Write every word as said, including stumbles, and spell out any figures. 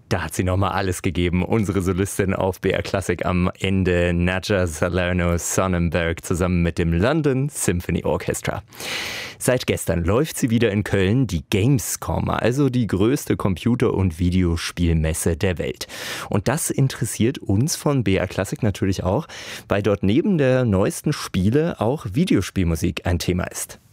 Da hat sie nochmal alles gegeben, unsere Solistin auf B R Classic am Ende, Nadja Salerno-Sonnenberg zusammen mit dem London Symphony Orchestra. Seit gestern läuft sie wieder in Köln, die Gamescom, also die größte Computer- und Videospielmesse der Welt. Und das interessiert uns von B R Classic natürlich auch, weil dort neben der neuesten Spiele auch Videospielmusik ein Thema ist.